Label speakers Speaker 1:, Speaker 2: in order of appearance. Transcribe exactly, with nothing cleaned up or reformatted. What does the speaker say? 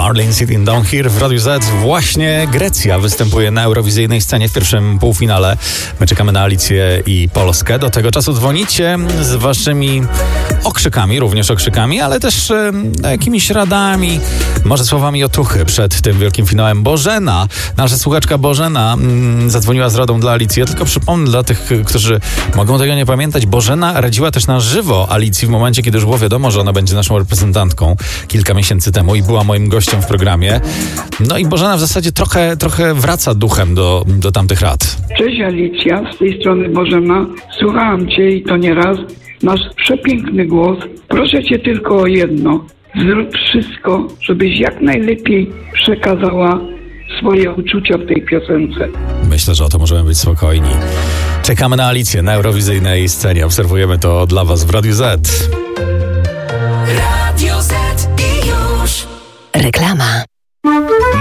Speaker 1: Marlene Sitting Down Here w Radiu Z. Właśnie Grecja występuje na eurowizyjnej scenie w pierwszym półfinale. My czekamy na Alicję i Polskę. Do tego czasu dzwonicie z waszymi okrzykami, również okrzykami, ale też e, jakimiś radami, może słowami otuchy przed tym wielkim finałem. Bożena, nasza słuchaczka Bożena mm, zadzwoniła z radą dla Alicji. Ja tylko przypomnę dla tych, którzy mogą tego nie pamiętać, Bożena radziła też na żywo Alicji w momencie, kiedy już było wiadomo, że ona będzie naszą reprezentantką kilka miesięcy temu i była moim gościem w programie. No i Bożena w zasadzie trochę, trochę wraca duchem do, do tamtych rad.
Speaker 2: Cześć Alicja, z tej strony Bożena. Słuchałam Cię i to nie raz. Masz przepiękny głos. Proszę Cię tylko o jedno. Zrób wszystko, żebyś jak najlepiej przekazała swoje uczucia w tej piosence.
Speaker 1: Myślę, że o to możemy być spokojni. Czekamy na Alicję na eurowizyjnej scenie. Obserwujemy to dla was w Radiu Z.
Speaker 3: Radio Z i już. Reklama.